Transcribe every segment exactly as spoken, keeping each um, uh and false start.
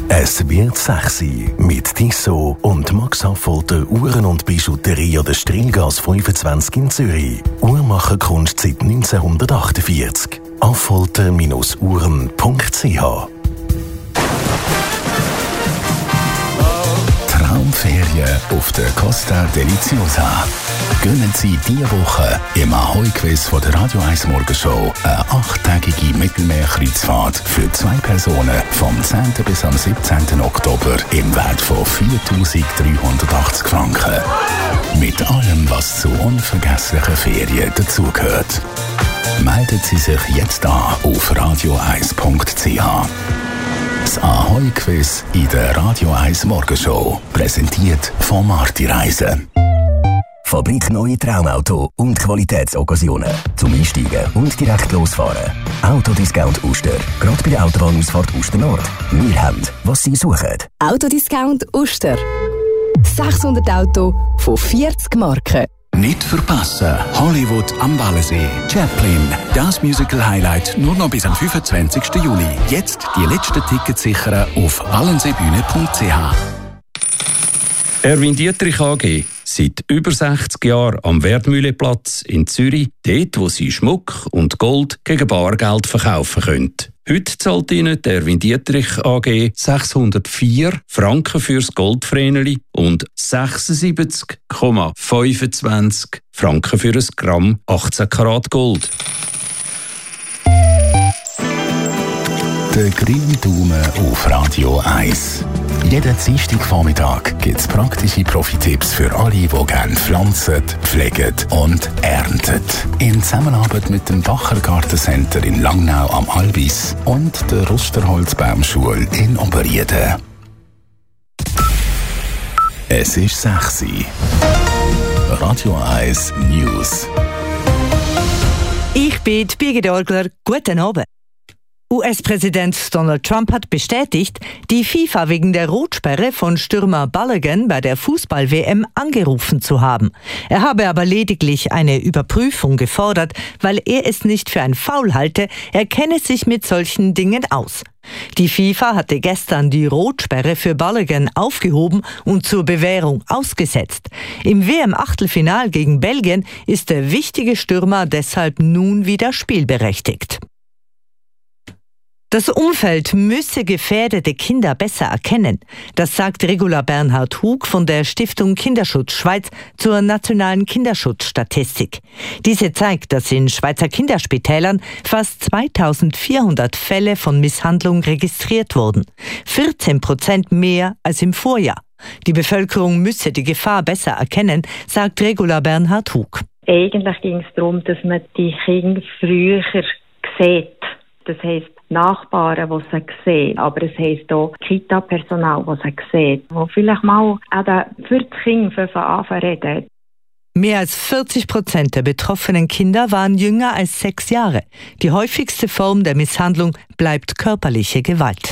Es wird sexy mit Tissot und Max Affolter Uhren und Bijouterie an der Strilgasse fünfundzwanzig in Zürich. Uhrmacherkunst seit neunzehnhundertachtundvierzig. affolter Bindestrich uhren Punkt c h. Traumferien auf der Costa Deliziosa. Gönnen Sie diese Woche im Ahoi-Quiz von der Radio eins Morgenshow eine achttägige Mittelmeerkreuzfahrt für zwei Personen vom zehnten bis am siebzehnten Oktober im Wert von viertausenddreihundertachtzig Franken. Mit allem, was zu unvergesslichen Ferien dazugehört. Melden Sie sich jetzt an auf radio eins Punkt c h. Das Ahoi-Quiz in der Radio eins Morgenshow. Präsentiert von Marti Reisen. Fabrik Neue Traumauto und Qualitätsoccasionen. Zum Einsteigen und direkt losfahren. Autodiscount Uster. Gerade bei der Autobahnausfahrt Uster Nord. Wir haben, was Sie suchen. Autodiscount Uster. sechshundert Autos von vierzig Marken. Nicht verpassen. Hollywood am Wallensee. Chaplin. Das Musical-Highlight nur noch bis am fünfundzwanzigsten Juli. Jetzt die letzten Tickets sichern auf wallenseebühne punkt c h. Erwin Dietrich A G. Seit über sechzig Jahren am Wertmühleplatz in Zürich, dort wo Sie Schmuck und Gold gegen Bargeld verkaufen können. Heute zahlt Ihnen der Erwin Dietrich A G sechshundertvier Franken fürs Goldvreneli und sechsundsiebzig Komma fünfundzwanzig Franken für ein Gramm achtzehn Karat Gold. Der grüne Daumen auf Radio eins. Jeden Dienstagvormittag gibt es praktische Profi-Tipps für alle, die gerne pflanzen, pflegen und ernten. In Zusammenarbeit mit dem Bacher Gartencenter in Langnau am Albis und der Rusterholzbaumschule in Oberrieden. Es ist sexy. Radio eins News. Ich bin Birgit Orgler. Guten Abend. U S-Präsident Donald Trump hat bestätigt, die FIFA wegen der Rotsperre von Stürmer Balogun bei der Fußball-W M angerufen zu haben. Er habe aber lediglich eine Überprüfung gefordert, weil er es nicht für ein Foul halte, er kenne sich mit solchen Dingen aus. Die FIFA hatte gestern die Rotsperre für Balogun aufgehoben und zur Bewährung ausgesetzt. Im W M-Achtelfinal gegen Belgien ist der wichtige Stürmer deshalb nun wieder spielberechtigt. Das Umfeld müsse gefährdete Kinder besser erkennen. Das sagt Regula Bernhard Hug von der Stiftung Kinderschutz Schweiz zur nationalen Kinderschutzstatistik. Diese zeigt, dass in Schweizer Kinderspitälern fast zweitausendvierhundert Fälle von Misshandlung registriert wurden. vierzehn Prozent mehr als im Vorjahr. Die Bevölkerung müsse die Gefahr besser erkennen, sagt Regula Bernhard Hug. Eigentlich ging es darum, dass man die Kinder früher sieht. Das heisst, Nachbarn, die sie sehen, aber es heisst auch Kita-Personal, das sie sehen, wo vielleicht mal auch für das Kind anfangen reden. Mehr als vierzig Prozent der betroffenen Kinder waren jünger als sechs Jahre. Die häufigste Form der Misshandlung bleibt körperliche Gewalt.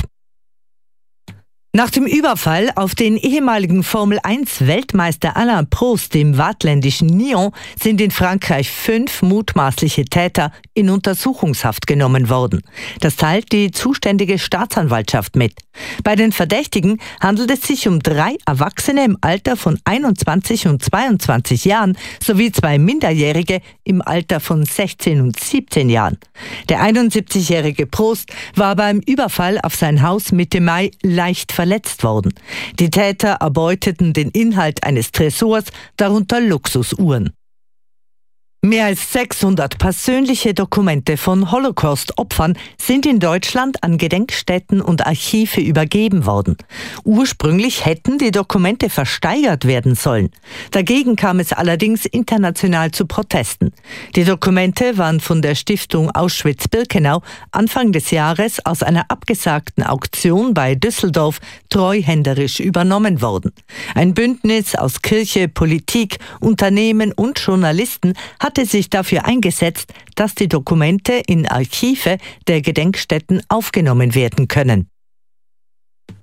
Nach dem Überfall auf den ehemaligen Formel eins Weltmeister Alain Prost im waadtländischen Nyon sind in Frankreich fünf mutmaßliche Täter in Untersuchungshaft genommen worden. Das teilt die zuständige Staatsanwaltschaft mit. Bei den Verdächtigen handelt es sich um drei Erwachsene im Alter von einundzwanzig und zweiundzwanzig Jahren sowie zwei Minderjährige im Alter von sechzehn und siebzehn Jahren. Der einundsiebzigjährige Prost war beim Überfall auf sein Haus Mitte Mai leicht verletzt. verletzt worden. Die Täter erbeuteten den Inhalt eines Tresors, darunter Luxusuhren. Mehr als sechshundert persönliche Dokumente von Holocaust-Opfern sind in Deutschland an Gedenkstätten und Archive übergeben worden. Ursprünglich hätten die Dokumente versteigert werden sollen. Dagegen kam es allerdings international zu Protesten. Die Dokumente waren von der Stiftung Auschwitz-Birkenau Anfang des Jahres aus einer abgesagten Auktion bei Düsseldorf treuhänderisch übernommen worden. Ein Bündnis aus Kirche, Politik, Unternehmen und Journalisten hat hatte sich dafür eingesetzt, dass die Dokumente in Archive der Gedenkstätten aufgenommen werden können.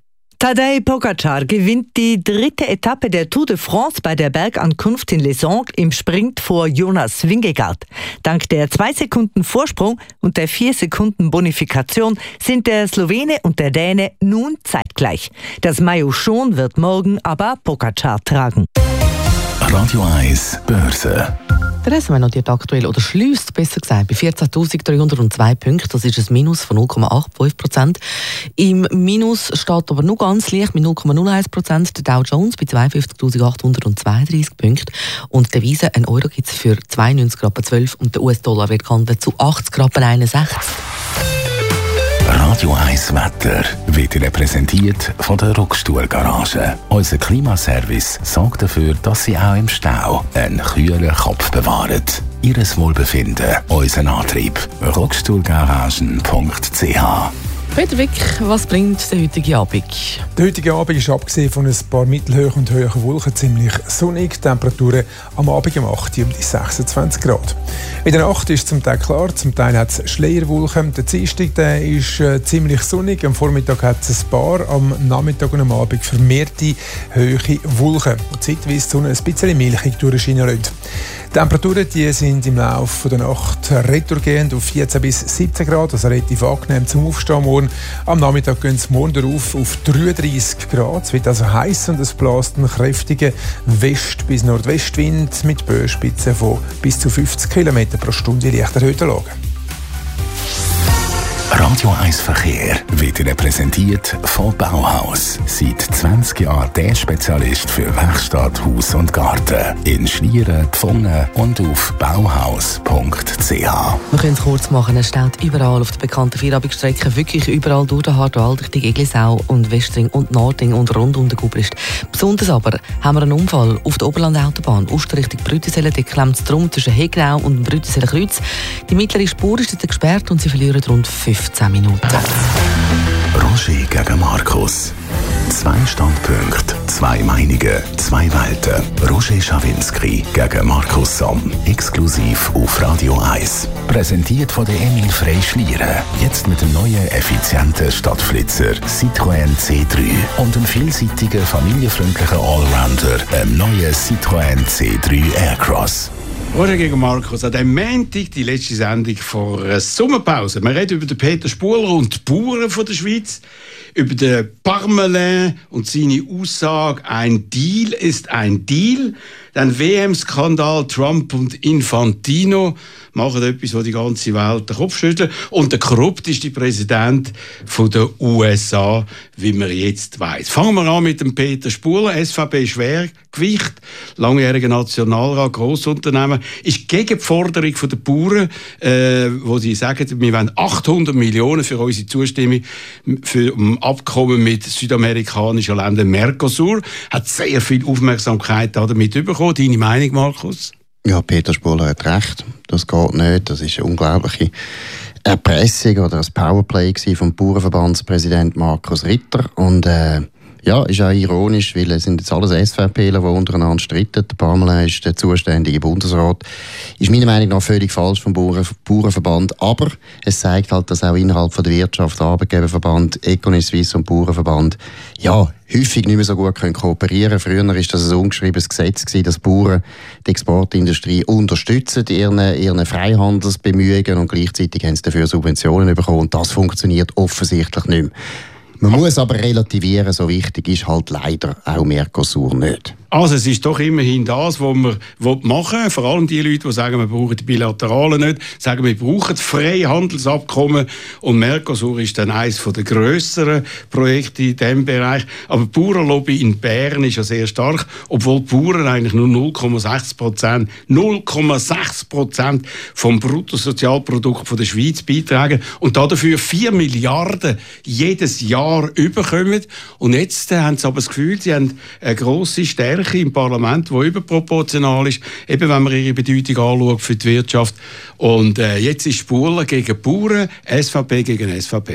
Tadej Pogačar gewinnt die dritte Etappe der Tour de France bei der Bergankunft in Les Angles im Sprint vor Jonas Vingegaard. Dank der zwei Sekunden Vorsprung und der vier Sekunden Bonifikation sind der Slowene und der Däne nun zeitgleich. Das Maillot schon wird morgen aber Pogačar tragen. Radio eins Börse. Der S M I notiert aktuell oder schliesst besser gesagt bei vierzehntausenddreihundertzwei Punkten. Das ist ein Minus von null Komma fünfundachtzig Prozent. Im Minus steht aber nur ganz leicht mit null Komma null eins Prozent der Dow Jones bei zweiundfünfzigtausendachthundertzweiunddreißig Punkten. Und die Devise, ein Euro gibt es für zweiundneunzig Komma zwölf und der U S-Dollar wird gehandelt zu achtzig Komma einundsechzig. Radio eins Wetter wird Ihnen präsentiert von der Ruckstuhl-Garage. Unser Klimaservice sorgt dafür, dass Sie auch im Stau einen kühlen Kopf bewahren. Ihres Wohlbefinden, unser Antrieb. ruckstuhlgaragen punkt c h. Peter Wick, was bringt der heutige Abend? Der heutige Abend ist abgesehen von ein paar mittelhohen und hohen Wolken ziemlich sonnig. Temperaturen am Abend um acht um die sechsundzwanzig Grad. In der Nacht ist zum Teil klar, zum Teil hat es Schleierwolken. Der Dienstag der ist äh, ziemlich sonnig. Am Vormittag hat es ein paar, am Nachmittag und am Abend vermehrte hohe Wolken. Und zeitweise die Sonne ein bisschen milchig durchscheinen lässt. Die Temperaturen die sind im Laufe der Nacht retourgehend auf vierzehn bis siebzehn Grad, also relativ angenehm zum Aufstehen morgen. Am Nachmittag gehen es morgen darauf auf dreiunddreißig Grad. Es wird also heiß und es bläst einen kräftigen West- bis Nordwestwind mit Böenspitzen von bis zu fünfzig Kilometer pro Stunde in leicht erhöhten Lagen. Radio eins Verkehr wird Ihnen präsentiert von Bauhaus. Seit zwanzig Jahren der Spezialist für Werkstatt, Haus und Garten. In Schlieren, Pfungen und auf bauhaus punkt c h. Wir können es kurz machen. Es steht überall auf der bekannten Vierabendstrecke, wirklich überall durch den Hartwald, Richtung Eglisau und Westring und Nordring und rund um den Gubrist. Besonders aber haben wir einen Unfall auf der Oberlandautobahn. Ost Richtung Brüttisellen, dort klemmt es drum zwischen Hegnau und dem Brüttiseller Kreuz. Die mittlere Spur ist dort gesperrt und sie verlieren rund fünfzehn Minuten. Roger gegen Markus. Zwei Standpunkte, zwei Meinungen, zwei Welten. Roger Schawinski gegen Markus Somm. Exklusiv auf Radio eins. Präsentiert von der Emil Frey Schlieren. Jetzt mit dem neuen, effizienten Stadtflitzer Citroën C drei. Und einem vielseitigen, familienfreundlichen Allrounder, einem neuen Citroën C drei Aircross. Roger gegen Markus, an diesem Montag, die letzte Sendung vor einer Sommerpause. Wir reden über den Peter Spuhler und die Bauern von der Schweiz, über den Parmelin und seine Aussage, ein Deal ist ein Deal. Dann W M-Skandal, Trump und Infantino machen etwas, was die ganze Welt den Kopf schüttelt. Und der korrupteste Präsident der U S A, wie man jetzt weiss. Fangen wir an mit dem Peter Spuhler, S V P Schwergewicht, langjähriger Nationalrat, Grossunternehmen, ist gegen die Forderung der Bauern, äh, wo sie sagen, wir wollen achthundert Millionen für unsere Zustimmung für ein Abkommen mit südamerikanischen Ländern, Mercosur, hat sehr viel Aufmerksamkeit damit bekommen. Deine Meinung, Markus? Ja, Peter Spuhler hat recht. Das geht nicht. Das ist eine unglaubliche Erpressung oder ein Powerplay vom Bauernverbandspräsident Markus Ritter. Und äh, ja, ist auch ironisch, weil es sind jetzt alles SVPler, die untereinander streiten. Der Parmelin ist der zuständige Bundesrat. Ist meiner Meinung nach völlig falsch vom Bauern, Bauernverband. Aber es zeigt halt, dass auch innerhalb von der Wirtschaft, der Arbeitgeberverband, Economy Suisse und Bauernverband, ja, häufig nicht mehr so gut können kooperieren. Früher war das ein ungeschriebenes Gesetz gewesen, dass Bauern die Exportindustrie unterstützen, ihren, ihren Freihandelsbemühungen, und gleichzeitig haben sie dafür Subventionen bekommen. Und das funktioniert offensichtlich nicht mehr. Man muss aber relativieren, so wichtig ist halt leider auch Mercosur nicht. Also es ist doch immerhin das, was wir machen wollen. Vor allem die Leute, die sagen, wir brauchen die Bilateralen nicht, sagen, wir brauchen Freihandelsabkommen. Und Mercosur ist dann eines der grösseren Projekte in diesem Bereich. Aber die Bauernlobby in Bern ist ja sehr stark, obwohl die Bauern eigentlich nur null Komma sechs Prozent null Komma sechs Prozent vom Bruttosozialprodukt von der Schweiz beitragen und dafür vier Milliarden jedes Jahr überkommen. Und jetzt äh, haben sie aber das Gefühl, sie haben eine grosse Stärke im Parlament, die überproportional ist, eben wenn man ihre Bedeutung anschaut für die Wirtschaft. Und äh, jetzt ist Spuhler gegen Bauern, S V P gegen S V P.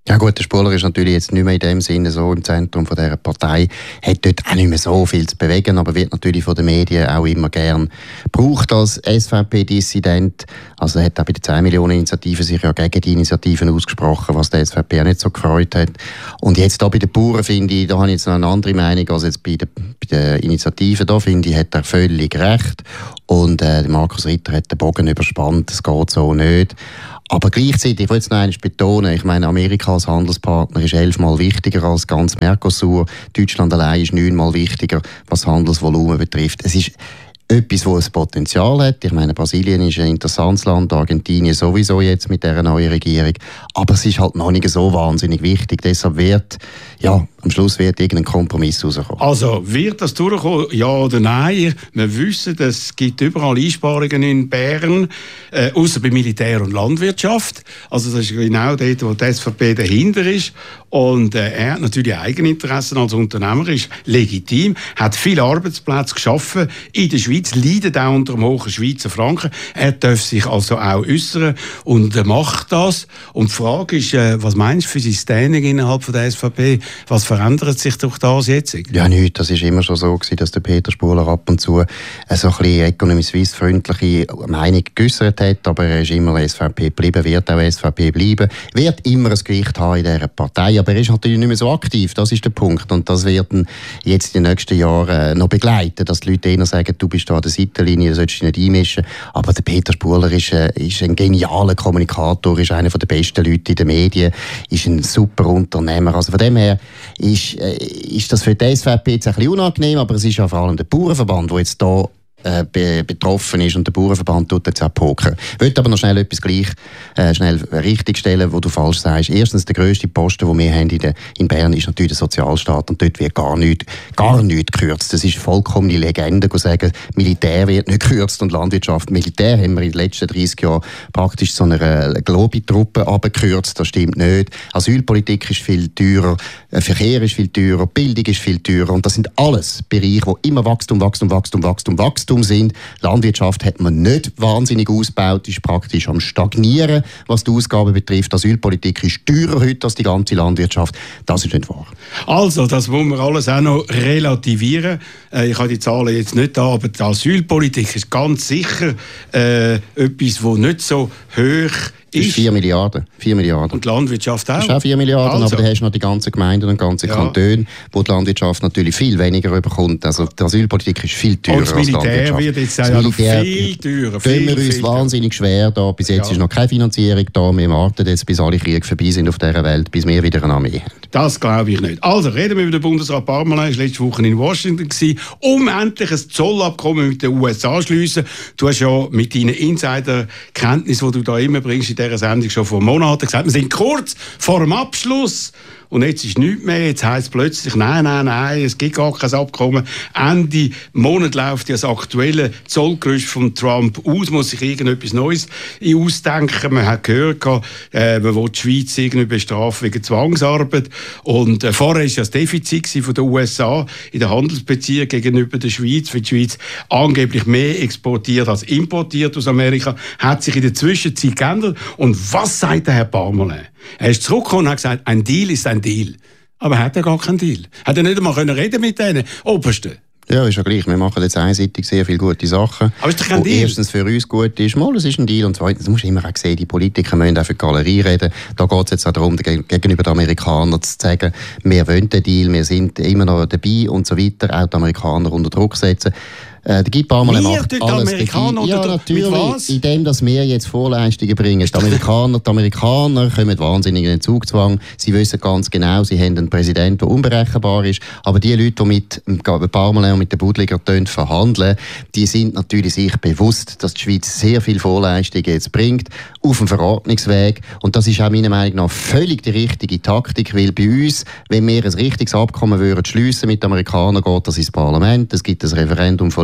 Ja gut, der Spuler ist natürlich jetzt nicht mehr in dem Sinne so im Zentrum von dieser Partei, hat dort auch nicht mehr so viel zu bewegen, aber wird natürlich von den Medien auch immer gern gebraucht als S V P-Dissident. Also er hat auch bei der zehn Millionen Initiative sich ja gegen die Initiativen ausgesprochen, was der S V P auch nicht so gefreut hat. Und jetzt da bei den Bauern finde ich, da habe ich jetzt noch eine andere Meinung als jetzt bei den, bei den Initiativen. Da finde ich, hat er völlig recht. Und äh, Markus Ritter hat den Bogen überspannt, das geht so nicht. Aber gleichzeitig, ich will jetzt noch einmal betonen, ich meine, Amerika als Handelspartner ist elfmal wichtiger als ganz Mercosur. Deutschland allein ist neunmal wichtiger, was Handelsvolumen betrifft. Es ist etwas, das ein Potenzial hat. Ich meine, Brasilien ist ein interessantes Land, Argentinien sowieso jetzt mit dieser neuen Regierung. Aber es ist halt noch nicht so wahnsinnig wichtig. Deshalb wird, ja, am Schluss wird irgendein Kompromiss rauskommen. Also, wird das durchkommen, ja oder nein? Wir wissen, es gibt überall Einsparungen in Bern, äh, außer bei Militär und Landwirtschaft. Also, das ist genau dort, wo die S V P dahinter ist. Und äh, er hat natürlich Eigeninteressen als Unternehmer, ist legitim, hat viele Arbeitsplätze geschaffen in der Schweiz, leidet auch unter dem hohen Schweizer Franken. Er darf sich also auch äußern und er macht das. Und die Frage ist, äh, was meinst du für sein Standing innerhalb von der S V P? Was verändert sich durch das jetzt? Ja, nichts. Das war immer schon so gewesen, dass der Peter Spuler ab und zu eine so ein bisschen Economy Suisse-freundliche Meinung geäußert hat, aber er ist immer S V P geblieben, wird auch S V P bleiben, wird immer ein Gewicht haben in dieser Partei, aber er ist natürlich nicht mehr so aktiv, das ist der Punkt. Und das wird ihn jetzt in den nächsten Jahren noch begleiten, dass die Leute eher sagen, du bist da an der Seitenlinie, du sollst dich nicht einmischen. Aber der Peter Spuler ist, äh, ist ein genialer Kommunikator, ist einer der besten Leute in den Medien, ist ein super Unternehmer. Also von dem her ist, äh, ist das für die S V P jetzt ein bisschen unangenehm, aber es ist ja vor allem der Bauernverband, der jetzt da äh, be- betroffen ist und der Bauernverband tut jetzt auch Poker. Ich will aber noch schnell etwas gleich äh, schnell richtigstellen, wo du falsch sagst. Erstens, der grösste Posten, den wir haben in, der, in Bern, ist natürlich der Sozialstaat und dort wird gar nichts, gar nichts gekürzt. Das ist vollkommen die Legende, zu sagen, Militär wird nicht gekürzt und Landwirtschaft. Militär haben wir in den letzten dreißig Jahren praktisch zu einer Globi-Truppe abgekürzt. Das stimmt nicht. Asylpolitik ist viel teurer, Verkehr ist viel teurer, Bildung ist viel teurer und das sind alles Bereiche, wo immer Wachstum, Wachstum, Wachstum, Wachstum, Wachstum sind. Landwirtschaft hat man nicht wahnsinnig ausgebaut, ist praktisch am Stagnieren, was die Ausgaben betrifft. Asylpolitik ist teurer heute als die ganze Landwirtschaft. Das ist nicht wahr. Also, das muss man alles auch noch relativieren. Äh, ich habe die Zahlen jetzt nicht da, aber die Asylpolitik ist ganz sicher äh, etwas, das nicht so hoch ist. ist vier Milliarden. vier Milliarden. Und die Landwirtschaft auch? Das ist auch vier Milliarden, also. Aber dann hast du noch die ganzen Gemeinden und ganzen ja. Kantone, wo die Landwirtschaft natürlich viel weniger bekommt. Also die Asylpolitik ist viel teurer als die Landwirtschaft. Und das Militär wird jetzt auch noch viel teurer. Tun wir uns wahnsinnig schwer da. Bis jetzt ja. ist noch keine Finanzierung da. Wir warten jetzt, bis alle Kriege vorbei sind auf dieser Welt, bis wir wieder eine Armee haben. Das glaube ich nicht. Also, reden wir über den Bundesrat Parmelin. Er war letzte Woche in Washington, um endlich ein Zollabkommen mit den U S A zu schliessen. Du hast ja mit deinen Insider-Kenntnissen, die du da immer bringst, in dieser Sendung schon vor Monaten gesagt, wir sind kurz vor dem Abschluss. Und jetzt ist nichts mehr. Jetzt heisst es plötzlich, nein, nein, nein, es gibt gar kein Abkommen. Ende Monat läuft ja das aktuelle Zollgerüst von Trump aus, muss sich irgendetwas Neues ausdenken. Man hat gehört, äh, man will die Schweiz irgendwie bestrafen wegen Zwangsarbeit. Und äh, vorher war ja das Defizit von den U S A in den Handelsbeziehungen gegenüber der Schweiz, weil die Schweiz angeblich mehr exportiert als importiert aus Amerika, hat sich in der Zwischenzeit geändert. Und was sagt der Herr Parmelin? Er ist zurückgekommen und hat gesagt, ein Deal ist ein Deal. Aber er hat ja gar keinen Deal. Hat er nicht einmal können reden mit denen Obersten? Ja, ist ja gleich. Wir machen jetzt einseitig sehr viele gute Sachen. Aber ist doch kein Deal? Erstens für uns gut ist, mal, es ist ein Deal. Und zweitens, du musst immer auch sehen, die Politiker müssen auch für die Galerie reden. Da geht es jetzt auch darum, gegenüber den Amerikanern zu sagen, wir wollen den Deal, wir sind immer noch dabei und so weiter. Auch die Amerikaner unter Druck setzen. Äh, der Guy Parmelin macht alles Amerikaner ja, natürlich, mit was? Indem dass wir jetzt Vorleistungen bringen. Die Amerikaner, die Amerikaner kommen wahnsinnig in den Zugzwang. Sie wissen ganz genau, sie haben einen Präsidenten, der unberechenbar ist. Aber die Leute, die mit Parmelin und mit den Budliger verhandeln, die sind natürlich sich bewusst, dass die Schweiz sehr viel Vorleistungen jetzt bringt, auf dem Verordnungsweg. Und das ist auch meiner Meinung nach völlig die richtige Taktik, weil bei uns, wenn wir ein richtiges Abkommen würden schliessen mit den Amerikanern, geht das ins Parlament, es gibt ein Referendum von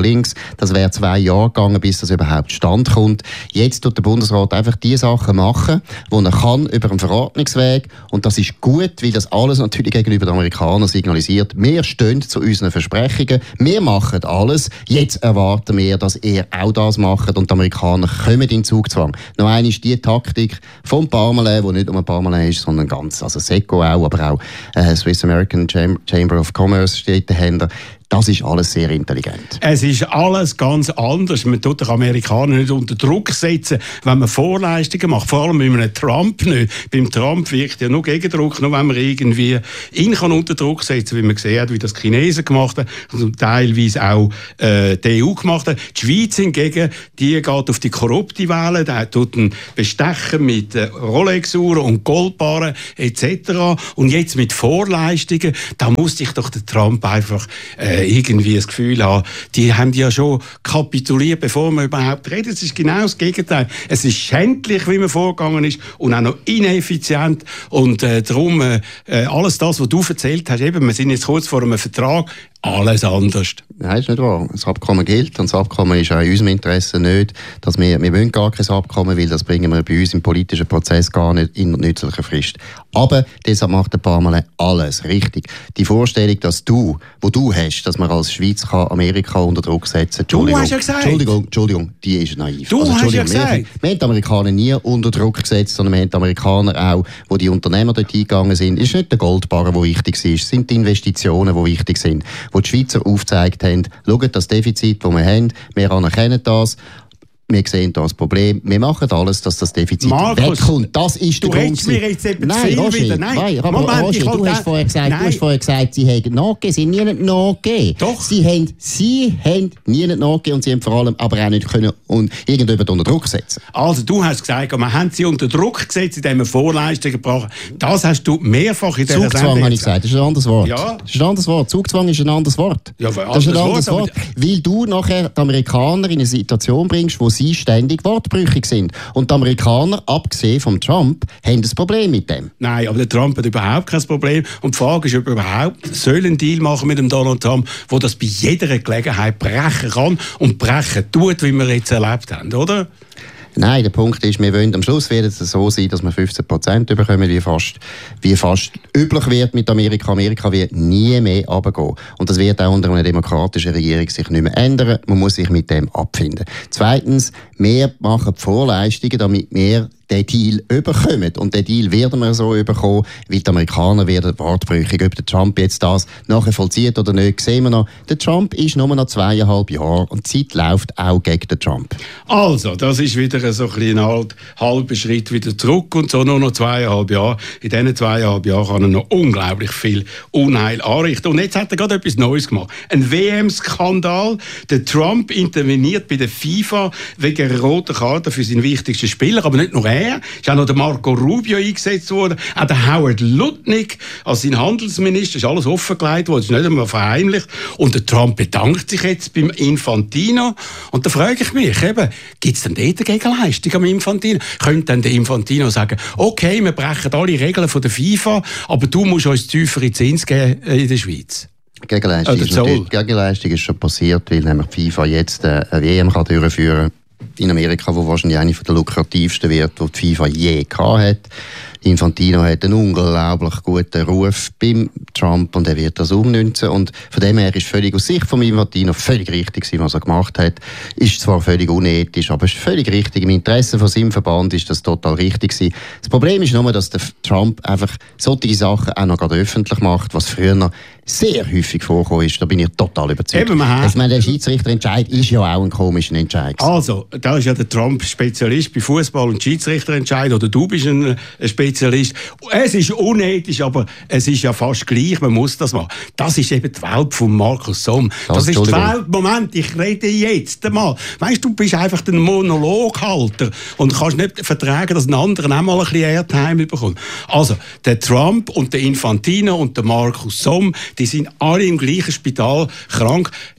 links. Das wäre zwei Jahre gegangen, bis das überhaupt stand kommt. Jetzt tut der Bundesrat einfach die Sachen machen, die er kann über einen Verordnungsweg. Und das ist gut, weil das alles natürlich gegenüber den Amerikanern signalisiert. Wir stehen zu unseren Versprechungen. Wir machen alles. Jetzt erwarten wir, dass ihr auch das macht und die Amerikaner kommen in Zugzwang. Noch eine ist die Taktik vom Parmelin, wo nicht nur ein Parmelin ist, sondern ganz, also Seco auch, aber auch äh, Swiss American Chamber of Commerce steht dahinter. Das ist alles sehr intelligent. Es ist alles ganz anders. Man tut die Amerikaner nicht unter Druck setzen, wenn man Vorleistungen macht. Vor allem bei einem Trump nicht. Beim Trump wirkt ja nur Gegendruck, nur wenn man irgendwie ihn kann unter Druck setzen kann, wie man gesehen hat, wie das die Chinesen gemacht haben und teilweise auch äh, die E U gemacht hat. Die Schweiz hingegen, die geht auf die korrupte Welle, der tut ihn bestechen mit äh, Rolex-Uhren und Goldbarren et cetera. Und jetzt mit Vorleistungen, da muss sich doch der Trump einfach äh, irgendwie das Gefühl haben, die haben ja schon kapituliert, bevor wir überhaupt reden. Es ist genau das Gegenteil. Es ist schändlich, wie man vorgegangen ist und auch noch ineffizient und äh, darum äh, alles das, was du erzählt hast, eben, wir sind jetzt kurz vor einem Vertrag, alles anders. Nein, ist nicht wahr. Das Abkommen gilt und das Abkommen ist auch in unserem Interesse nicht, dass wir, wir wollen gar kein Abkommen, weil das bringen wir bei uns im politischen Prozess gar nicht in nützlicher Frist. Aber deshalb macht der Parmelin alles richtig. Die Vorstellung, dass du, wo du hast, dass man als Schweiz kann Amerika unter Druck setzen kann, du hast ja gesagt. Entschuldigung, Entschuldigung, die ist naiv. Du also, hast ja wir, gesagt. wir haben die Amerikaner nie unter Druck gesetzt, sondern wir haben die Amerikaner auch, wo die Unternehmer dort eingegangen sind, ist nicht der Goldbarren, der wichtig ist, es sind die Investitionen, die wichtig sind, wo die Schweizer aufgezeigt haben, schaut das Defizit, das wir haben, wir anerkennen das, wir sehen das Problem, wir machen alles, dass das Defizit Markus, wegkommt. Das ist der Grund. Du mir jetzt eben nein, zu viel Roger, wieder. Nein, nein aber Moment, Roger, du, hast vorher gesagt, du hast vorher gesagt, sie haben nachgegeben, sie haben nie nicht nachgegeben. Doch. Sie haben, sie haben nie nicht nachgegeben und sie haben vor allem aber auch nicht können und irgendjemand unter Druck setzen. Also du hast gesagt, wir haben sie unter Druck gesetzt, indem wir Vorleistungen gebracht. Das hast du mehrfach in dieser Sendung Zugzwang habe ich gesagt, das ist ein anderes Wort. Ja. Das ist ein anderes Wort. Zugzwang ist ein anderes Wort. Ja, das ist ein anderes Wort, Wort weil du nachher die Amerikaner in eine Situation bringst, wo sie ständig wortbrüchig sind. Und die Amerikaner, abgesehen vom Trump, haben ein Problem mit dem. Nein, aber der Trump hat überhaupt kein Problem. Und die Frage ist, ob er überhaupt soll einen Deal machen mit dem Donald Trump, wo das bei jeder Gelegenheit brechen kann und brechen tut, wie wir jetzt erlebt haben, oder? Nein, der Punkt ist, wir wollen am Schluss wird es so sein, dass wir fünfzehn Prozent bekommen, wie fast, wie fast üblich wird mit Amerika. Amerika wird nie mehr runtergehen. Und das wird auch unter einer demokratischen Regierung sich nicht mehr ändern. Man muss sich mit dem abfinden. Zweitens, wir machen die Vorleistungen, damit wir den Deal überkommen. Und den Deal werden wir so überkommen, weil die Amerikaner werden wortbrüchig. Ob der Trump jetzt das nachher vollzieht oder nicht, sehen wir noch. Der Trump ist nur noch zweieinhalb Jahre und die Zeit läuft auch gegen den Trump. Also, das ist wieder so ein, ein halber Schritt wieder zurück und so nur noch zweieinhalb Jahre. In diesen zweieinhalb Jahren kann er noch unglaublich viel Unheil anrichten. Und jetzt hat er gerade etwas Neues gemacht. Ein W M-Skandal. Der Trump interveniert bei der FIFA wegen einer roten Karte für seinen wichtigsten Spieler, aber nicht nur er. Ist auch noch der Marco Rubio eingesetzt worden, auch der Howard Lutnick als sein Handelsminister, ist alles offengelegt worden, ist nicht einmal verheimlicht. Und der Trump bedankt sich jetzt beim Infantino. Und da frage ich mich, gibt es denn dort eine Gegenleistung am Infantino? Könnte dann der Infantino sagen, okay, wir brechen alle Regeln von der FIFA, aber du musst uns tiefere Zins geben in der Schweiz? Gegenleistung, ist, natürlich, Gegenleistung ist schon passiert, weil nämlich die FIFA jetzt äh, eine W M kann durchführen in Amerika, wo wahrscheinlich eine der lukrativsten wird, die die FIFA je gehabt hat. Infantino hat einen unglaublich guten Ruf beim Trump und er wird das umnützen. Und von dem her ist völlig aus Sicht von Infantino völlig richtig, was er gemacht hat. Ist zwar völlig unethisch, aber ist völlig richtig. Im Interesse von seinem Verband ist das total richtig gewesen. Das Problem ist nur, dass der Trump einfach solche Sachen auch noch gerade öffentlich macht, was früher noch sehr häufig vorgekommen ist. Da bin ich total überzeugt. Eben, ich meine, der Schiedsrichterentscheid ist ja auch ein komischer Entscheid. Also, da ist ja der Trump Spezialist bei Fußball und Schiedsrichterentscheid, oder du bist ein, ein Spezialist. Es ist unethisch, aber es ist ja fast gleich, man muss das machen. Das ist eben die Welt von Markus Somm. Das, das ist die Welt, Moment, ich rede jetzt einmal. Weißt du, du bist einfach der Monologhalter und kannst nicht vertragen, dass ein anderer auch mal ein bisschen Airtime bekommt. Also, der Trump und der Infantino und der Markus Somm, die sind alle im gleichen Spital krank.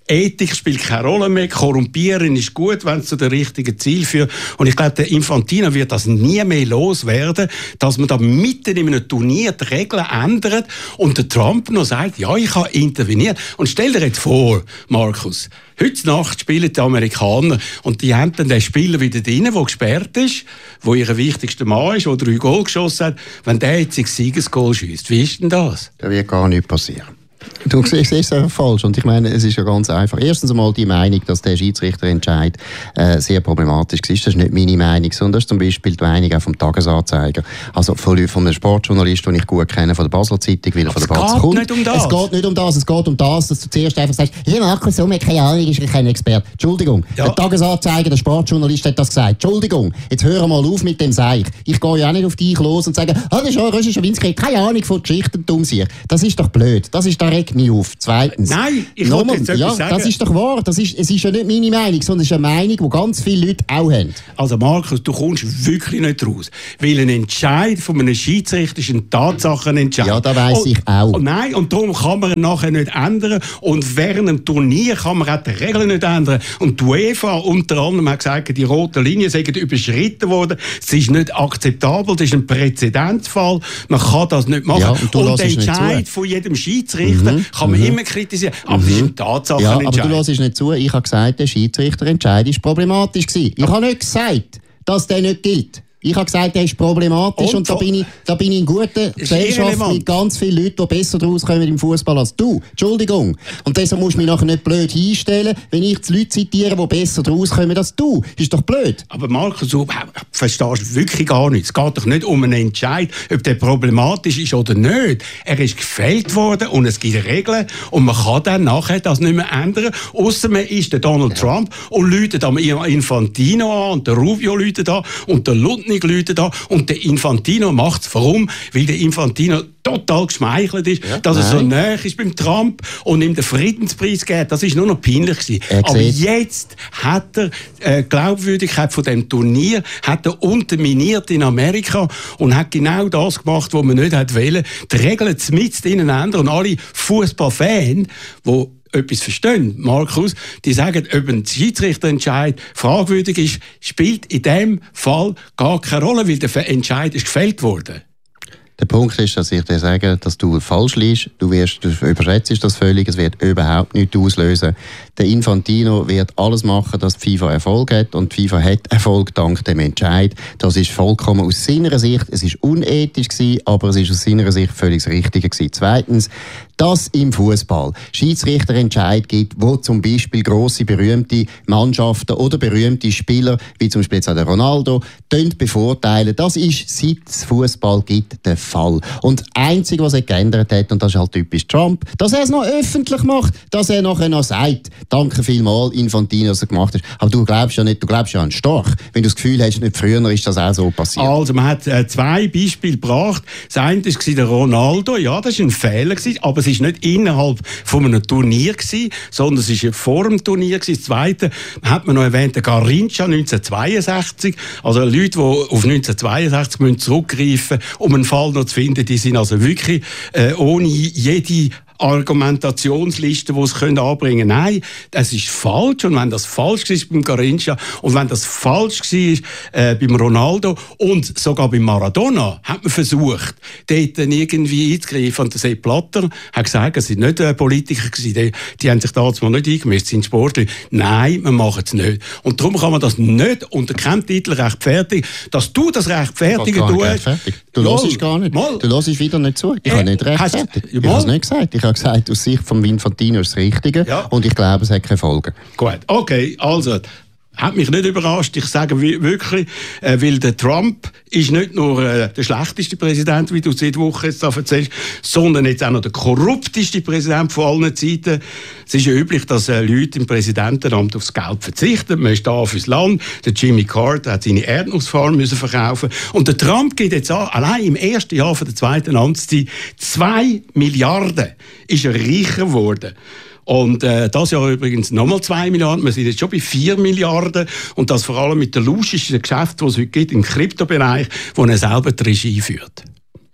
Ethik spielt keine Rolle mehr. Korrumpieren ist gut, wenn es zu dem richtigen Ziel führt. Und ich glaube, der Infantino wird das nie mehr loswerden, dass man da mitten in einem Turnier die Regeln ändert und der Trump noch sagt, ja, ich habe interveniert. Und stell dir jetzt vor, Markus, heute Nacht spielen die Amerikaner und die haben dann den Spieler wieder drin, der gesperrt ist, der ihr wichtigster Mann ist, der drei Goal geschossen hat. Wenn der jetzt ein Siegesgoal schiesst, wie ist denn das? Das wird gar nicht passieren. Du siehst es einfach falsch. Und ich meine, es ist ja ganz einfach. Erstens einmal die Meinung, dass der Schiedsrichterentscheid äh, sehr problematisch ist. Das ist nicht meine Meinung, sondern das ist zum Beispiel die Meinung auch vom Tagesanzeiger. Also von, von einem Sportjournalist, den ich gut kenne, von der Basler Zeitung, weil er von der Basler kommt. Nicht um das. Es geht nicht um das. Es geht um das, dass du zuerst einfach sagst, hier Markus Somm, keine Ahnung, ist kein Experte. Entschuldigung. Ja. Der Tagesanzeiger, der Sportjournalist hat das gesagt. Entschuldigung. Jetzt hör mal auf mit dem Seich. Ich gehe ja auch nicht auf dich los und sage, ah, das ist ja Roger Schawinski, keine Ahnung von Geschichten, dumm sich. Das ist doch blöd. Das ist, da regt mich auf. Zweitens. Nein, ich wollte jetzt etwas ja, sagen. Das ist doch wahr. Das ist, es ist ja nicht meine Meinung, sondern es ist eine Meinung, die ganz viele Leute auch haben. Also Markus, du kommst wirklich nicht raus. Weil ein Entscheid von einem Schiedsrichter ist ein Tatsachenentscheid. Ja, das weiss ich auch. Und, nein, und darum kann man ihn nachher nicht ändern. Und während dem Turnier kann man auch die Regeln nicht ändern. Und die UEFA unter anderem hat gesagt, die roten Linien seien überschritten worden. Es ist nicht akzeptabel, das ist ein Präzedenzfall. Man kann das nicht machen. Ja, und und der Entscheid von jedem Schiedsrichter mhm. kann man mhm. immer kritisieren. Aber es mhm. ist ein Tatsachenentscheid. Ja, aber du hörst nicht zu. Ich habe gesagt, der Schiedsrichterentscheid war problematisch gewesen. Ich habe nicht gesagt, dass der nicht gilt. Ich habe gesagt, der ist problematisch und, und da, bin ich, da bin ich in guter Gesellschaft mit ganz vielen Leuten, die besser daraus kommen im Fußball als du. Entschuldigung. Und deshalb musst du mich nachher nicht blöd hinstellen, wenn ich die Leute zitiere, die besser daraus kommen als du. Ist doch blöd. Aber Markus, du verstehst wirklich gar nichts. Es geht doch nicht um einen Entscheid, ob der problematisch ist oder nicht. Er ist gefällt worden und es gibt Regeln und man kann dann nachher das nicht mehr ändern. Ausser man ist der Donald ja. Trump und läutet am Infantino an und der Rubio läutet an und der Lutnig läutet an und der Infantino macht es. Warum? Weil der Infantino total geschmeichelt ist, ja, dass er nein. so nahe ist beim Trump und ihm den Friedenspreis gibt. Das war nur noch peinlich gewesen. Aber jetzt hat er äh, Glaubwürdigkeit von dem Turnier hat er unterminiert in Amerika und hat genau das gemacht, was man nicht hat wollen. Die Regeln mitten ineinander und alle Fußballfans, die etwas verstehen, Markus, die sagen, ob ein Schiedsrichterentscheid fragwürdig ist, spielt in dem Fall gar keine Rolle, weil der Entscheid ist gefällt worden. Der Punkt ist, dass ich dir sage, dass du falsch liegst. Du, wirst, du überschätzt das völlig. Es wird überhaupt nichts auslösen. Der Infantino wird alles machen, dass die FIFA Erfolg hat. Und die FIFA hat Erfolg dank dem Entscheid. Das ist vollkommen aus seiner Sicht. Es ist unethisch gewesen, aber es ist aus seiner Sicht völlig das Richtige gewesen. Zweitens, dass im Fußball Schiedsrichterentscheid gibt, wo zum Beispiel grosse, berühmte Mannschaften oder berühmte Spieler, wie zum Beispiel jetzt auch der Ronaldo, bevorteilen. Das ist, seit es Fußball gibt, der Fall. Und das Einzige, was er geändert hat, und das ist halt typisch Trump, dass er es noch öffentlich macht, dass er nachher noch sagt, danke vielmals, Infantino, was er gemacht hat. Aber du glaubst ja nicht, du glaubst ja an Storch. Wenn du das Gefühl hast, nicht früher ist das auch so passiert. Also, man hat äh, zwei Beispiele gebracht. Das eine war der Ronaldo, ja, das war ein Fehler gewesen, aber es war nicht innerhalb von einem Turnier gewesen, sondern es war vor dem Turnier gewesen. Das zweite hat man noch erwähnt, der Garrincha neunzehnhundertzweiundsechzig. Also Leute, die auf neunzehnhundertzweiundsechzig müssen zurückgreifen, um einen Fall noch zu finden, die sind also wirklich äh, ohne jede Argumentationsliste, die sie anbringen können. Nein, das ist falsch. Und wenn das falsch war beim Garrincha und wenn das falsch war äh, beim Ronaldo und sogar beim Maradona, hat man versucht, dort dann irgendwie einzugreifen. Und der Sepp Blatter hat gesagt, es sind nicht äh, Politiker gewesen, die, die haben sich damals mal nicht eingemischt, sind Sportler. Nein, wir machen es nicht. Und darum kann man das nicht unter keinem Titel rechtfertigen. Dass du das rechtfertigen tust... Du hörst gar nicht. Mal. Du hörst wieder nicht zu. Ich äh, habe nicht rechtfertigt. Ich habe es nicht gesagt. Ich habe gesagt, aus Sicht von Infantino ist das Richtige. Ja. Und ich glaube, es hat keine Folgen. Gut, okay, also... Hat mich nicht überrascht. Ich sage wirklich, äh, weil der Trump ist nicht nur äh, der schlechteste Präsident, wie du seit Wochen jetzt da erzählst, sondern jetzt auch noch der korrupteste Präsident von allen Zeiten. Es ist ja üblich, dass äh, Leute im Präsidentenamt aufs Geld verzichten. Man ist da fürs Land. Der Jimmy Carter hat seine Erdnussfarm müssen verkaufen. Und der Trump geht jetzt an, allein im ersten Jahr von der zweiten Amtszeit, zwei Milliarden ist er reicher geworden. Und äh, das Jahr übrigens nochmal zwei Milliarden. Wir sind jetzt schon bei vier Milliarden. Und das vor allem mit den luschischen Geschäften, die es heute gibt im Kryptobereich, wo er selber die Regie führt.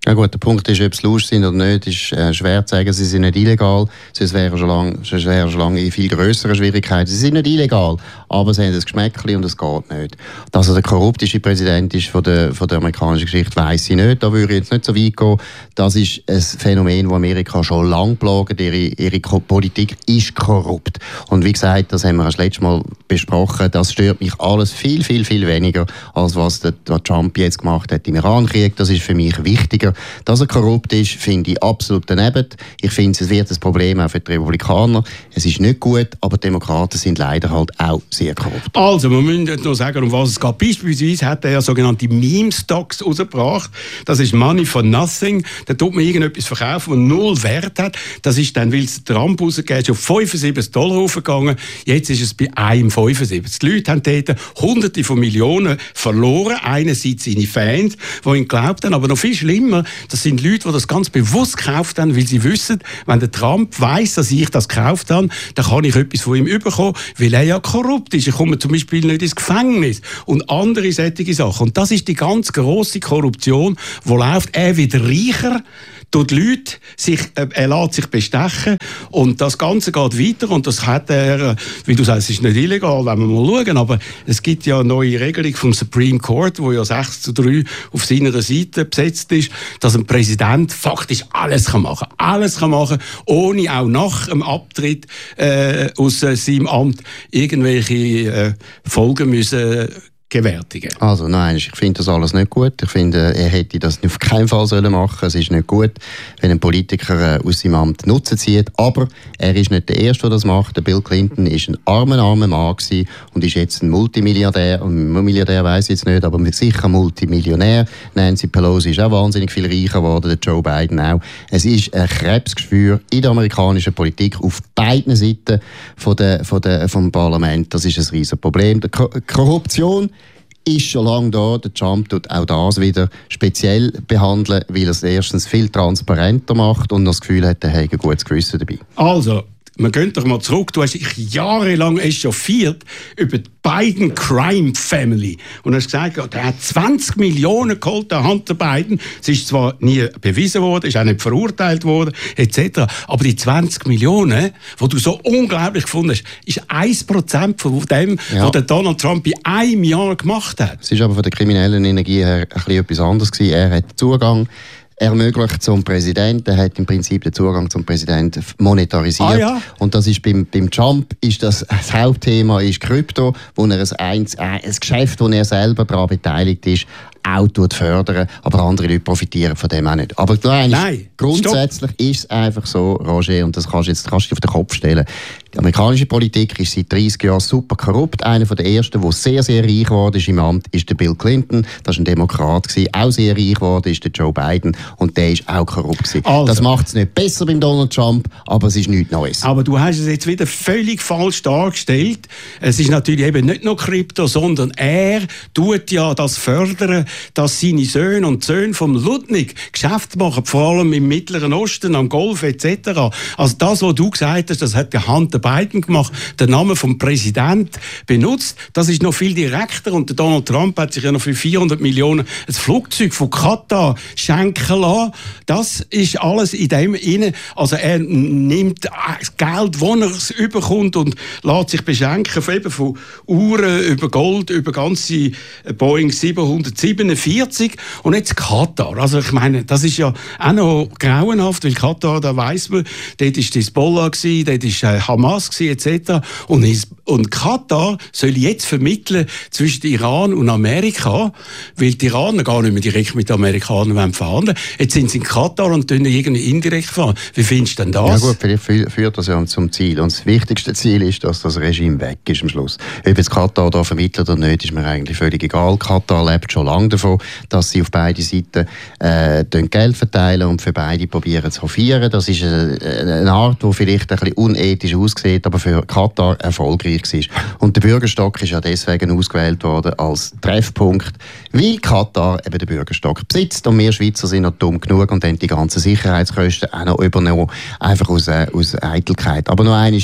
Ja gut, der Punkt ist, ob es lustig sind oder nicht, ist äh, schwer zu sagen. Sie sind nicht illegal, sonst wären schon lange, sonst wären schon lange in viel grösseren Schwierigkeiten. Sie sind nicht illegal, aber sie haben ein Geschmäckchen und es geht nicht. Dass er der korrupteste Präsident ist von der, von der amerikanischen Geschichte, weiss ich nicht. Da würde ich jetzt nicht so weit gehen. Das ist ein Phänomen, das Amerika schon lange plagt. Ihre, ihre Politik ist korrupt. Und wie gesagt, das haben wir das letzte Mal besprochen, das stört mich alles viel, viel, viel weniger, als was der, der Trump jetzt gemacht hat im Iran-Krieg. Das ist für mich wichtiger. Dass er korrupt ist, finde ich absolut daneben. Ich finde, es wird ein Problem auch für die Republikaner. Es ist nicht gut, aber die Demokraten sind leider halt auch sehr korrupt. Also, wir müssen jetzt noch sagen, um was es geht. Beispielsweise hat er ja sogenannte Meme-Stocks rausgebracht. Das ist Money for Nothing. Da tut man irgendetwas verkaufen, das null Wert hat. Das ist dann, weil es Trump rausgegeben ist, auf fünfundsiebzig Dollar hochgegangen. Jetzt ist es bei einem fünfundsiebzig. Die Leute haben dort Hunderte von Millionen verloren. Einerseits seine Fans, die ihn glaubt haben, aber noch viel schlimmer, das sind Leute, die das ganz bewusst gekauft haben, weil sie wissen, wenn der Trump weiss, dass ich das gekauft habe, dann kann ich etwas von ihm bekommen, weil er ja korrupt ist. Ich komme zum Beispiel nicht ins Gefängnis und andere solche Sachen. Und das ist die ganz grosse Korruption, die läuft. Er wird reicher, durch die Leute, sich, äh, er lässt sich bestechen und das Ganze geht weiter und das hat er, wie du sagst, es ist nicht illegal, wenn wir mal schauen, aber es gibt ja eine neue Regelung vom Supreme Court, wo ja sechs zu drei auf seiner Seite besetzt ist, dass ein Präsident faktisch alles kann machen, alles kann machen, ohne auch nach dem Abtritt äh, aus äh, seinem Amt irgendwelche äh, Folgen müssen gewärtigen. Also nein, ich finde das alles nicht gut. Ich finde, er hätte das auf keinen Fall sollen machen. Es ist nicht gut, wenn ein Politiker äh, aus seinem Amt Nutzen zieht. Aber er ist nicht der Erste, der das macht. Der Bill Clinton ist ein armer, armer Mann gewesen und ist jetzt ein Multimilliardär. Und Milliardär weiss ich jetzt nicht, aber sicher Multimillionär. Nancy Pelosi ist auch wahnsinnig viel reicher geworden, der Joe Biden auch. Es ist ein Krebsgeschwür in der amerikanischen Politik auf beiden Seiten von der, von der, vom Parlament. Das ist ein riesen Problem. Die Korruption ist schon lange da. Der Trump tut auch das wieder speziell behandeln, weil er es erstens viel transparenter macht und das Gefühl hat, er hat ein gutes Gewissen dabei. Also, wir gehen doch mal zurück. Du hast dich jahrelang echauffiert über die Biden Crime Family. Und hast gesagt, er hat zwanzig Millionen geholt, der Hunter Biden. Es ist zwar nie bewiesen worden, ist auch nicht verurteilt worden, et cetera. Aber die zwanzig Millionen, die du so unglaublich gefunden hast, ist ein Prozent von dem, ja, was der Donald Trump in einem Jahr gemacht hat. Es ist aber von der kriminellen Energie her ein bisschen etwas anderes gewesen. Er hat Zugang ermöglicht zum Präsidenten. Er hat im Prinzip den Zugang zum Präsidenten monetarisiert. Ah, ja. Und das ist beim, beim Trump ist das, das Hauptthema ist Krypto, wo er ein, ein, ein Geschäft, wo er selber daran beteiligt ist, auch fördern, aber andere Leute profitieren von dem auch nicht. Aber Nein, grundsätzlich stopp. Ist es einfach so, Roger, und das kannst du jetzt kannst du auf den Kopf stellen. Die amerikanische Politik ist seit dreißig Jahren super korrupt. Einer der ersten, der sehr, sehr reich geworden ist im Amt, ist der Bill Clinton. Das war ein Demokrat gewesen. Auch sehr reich geworden ist der Joe Biden. Und der ist auch korrupt gewesen. Also. Das macht es nicht besser beim Donald Trump, aber es ist nichts Neues. Aber du hast es jetzt wieder völlig falsch dargestellt. Es ist natürlich eben nicht nur Krypto, sondern er tut ja das fördern, dass seine Söhne und Söhne vom Ludwig Geschäfte machen, vor allem im Mittleren Osten, am Golf et cetera. Also das, was du gesagt hast, das hat der Hunter Biden gemacht, den Namen vom Präsident benutzt. Das ist noch viel direkter und der Donald Trump hat sich ja noch für vierhundert Millionen ein Flugzeug von Katar schenken lassen. Das ist alles in dem inne. Also er nimmt das Geld, wo er es überkommt und lässt sich beschenken, von, eben von Uhren über Gold, über ganze Boeing siebenhundertsiebenundvierzig und jetzt Katar. Also ich meine, das ist ja auch noch grauenhaft, weil Katar, da weiss man, dort war Hezbollah, dort war Hamas et cetera. Und, und Katar soll jetzt vermitteln zwischen Iran und Amerika, weil die Iraner gar nicht mehr direkt mit den Amerikanern verhandeln. Jetzt sind sie in Katar und tun irgendwie indirekt fahren. Wie findest du denn das? Ja gut, vielleicht führt das ja zum Ziel. Und das wichtigste Ziel ist, dass das Regime weg ist am Schluss. Ob jetzt Katar da vermittelt oder nicht, ist mir eigentlich völlig egal. Katar lebt schon lange davon, dass sie auf beide Seiten äh, Geld verteilen und für beide probieren zu hofieren. Das ist eine, eine Art, die vielleicht ein bisschen unethisch aussieht, aber für Katar erfolgreich war. Und der Bürgerstock ist ja deswegen ausgewählt worden als Treffpunkt, weil Katar eben den Bürgerstock besitzt und wir Schweizer sind noch dumm genug und haben die ganzen Sicherheitskosten auch noch übernommen, einfach aus, äh, aus Eitelkeit. Aber noch eines,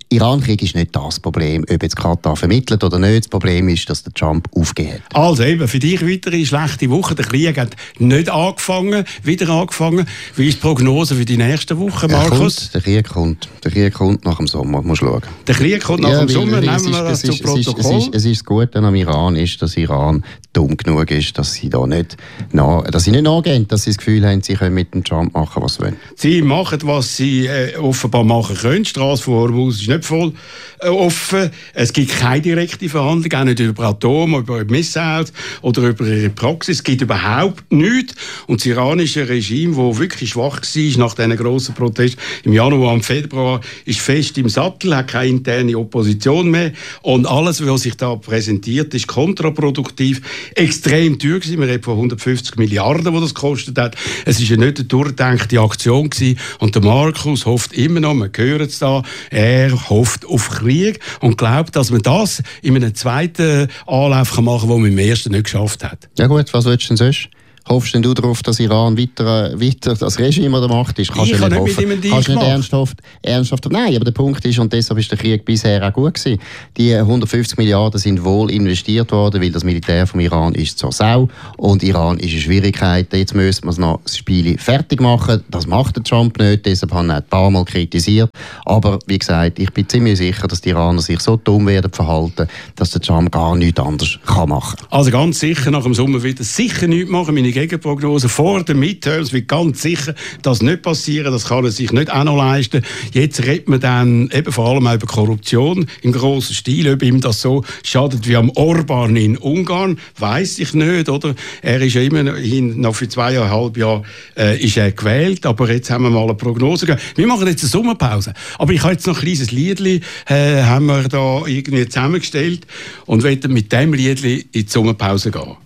Iran-Krieg ist nicht das Problem, ob jetzt Katar vermittelt oder nicht. Das Problem ist, dass der Trump aufgeht. Also eben, für dich weitere schlechte Woche. Der Krieg hat nicht angefangen, wieder angefangen. Wie ist die Prognose für die nächsten Wochen, Markus? Kommt, der Krieg kommt. Der Krieg kommt nach dem Sommer, musst du schauen. Der Krieg kommt nach ja, dem Sommer, weil, weil nehmen wir das ist, zu Protokoll. Es ist, es ist das Gute am Iran ist, dass Iran dumm genug ist, dass sie da nicht, na, dass sie nicht nachgehen, dass sie das Gefühl haben, sie können mit dem Trump machen, was sie wollen. Sie machen, was sie äh, offenbar machen können. Die Straße von Hormuz ist nicht voll äh, offen. Es gibt keine direkte Verhandlung, auch nicht über Atom, über Missiles oder über ihre Praxis. Es gibt überhaupt nichts. Und das iranische Regime, das wirklich schwach war nach diesen grossen Protesten im Januar und Februar, ist fest im Sattel, hat keine interne Opposition mehr. Und alles, was sich da präsentiert, ist kontraproduktiv. Extrem teuer gewesen. Wir reden von hundertfünfzig Milliarden, die das gekostet hat. Es war ja nicht eine durchgedachte Aktion gewesen. Und der Markus hofft immer noch, wir hören es da, er hofft auf Krieg und glaubt, dass man das in einem zweiten Anlauf machen kann, den man im ersten nicht geschafft hat. Ja gut, was willst du denn sonst? Hoffst denn du darauf, dass Iran weiter, weiter das Regime an der Macht ist? Kannst ich du nicht nicht mit ihm einen Kannst du nicht ernsthaft, ernsthaft... Nein, aber der Punkt ist, und deshalb ist der Krieg bisher auch gut gewesen, die hundertfünfzig Milliarden sind wohl investiert worden, weil das Militär vom Iran ist zur Sau und Iran ist in Schwierigkeiten. Jetzt müssen wir noch das Spiel fertig machen. Das macht der Trump nicht, deshalb haben wir ein paar Mal kritisiert. Aber wie gesagt, ich bin ziemlich sicher, dass die Iraner sich so dumm werden verhalten, dass der Trump gar nichts anderes kann machen kann. Also ganz sicher, nach dem Sommer wird er sicher nichts machen. Meine Gegenprognose vor den Midterms wird ganz sicher das nicht passieren. Das kann er sich nicht auch noch leisten. Jetzt redet man dann eben vor allem auch über Korruption im grossen Stil. Ob ihm das so schadet wie am Orban in Ungarn, weiss ich nicht. Oder? Er ist ja immerhin noch für zweieinhalb Jahre äh, ist er gewählt. Aber jetzt haben wir mal eine Prognose gegeben. Wir machen jetzt eine Sommerpause. Aber ich habe jetzt noch ein kleines Liedli äh, haben wir da irgendwie zusammengestellt und wollen mit dem Liedli in die Sommerpause gehen.